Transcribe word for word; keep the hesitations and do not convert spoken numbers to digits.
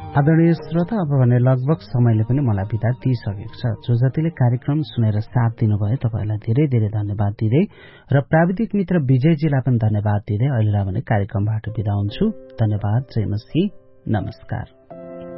आदरणीय श्रोता, अब भने लगभग समयले पनि मलाई बिदा दिइसकेको छ। जो जतिले कार्यक्रम सुनेर साथ दिनुभयो तपाईलाई धेरै धेरै धन्यवाद दिँदै र प्राविधिक मित्र विजयजीलाई पनि धन्यवाद दिँदै अहिलेलाई भने कार्यक्रमबाट बिदा हुन्छु। धन्यवाद। जय मसी। नमस्कार।